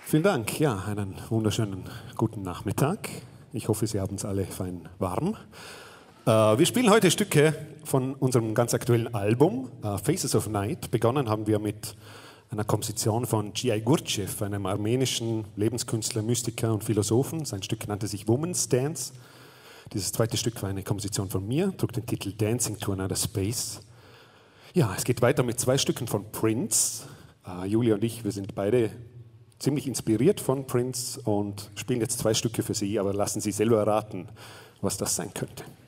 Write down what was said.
Vielen Dank. Ja, einen wunderschönen guten Nachmittag. Ich hoffe, Sie haben es alle fein warm. Wir spielen heute Stücke von unserem ganz aktuellen Album Faces of Night. Begonnen haben wir mit einer Komposition von G.I. Gurdjieff, einem armenischen Lebenskünstler, Mystiker und Philosophen. Sein Stück nannte sich Woman's Dance. Dieses zweite Stück war eine Komposition von mir, trug den Titel Dancing to Another Space. Ja, es geht weiter mit zwei Stücken von Prince. Julia und ich, wir sind beide ziemlich inspiriert von Prince und spielen jetzt zwei Stücke für Sie, aber lassen Sie selber erraten, was das sein könnte.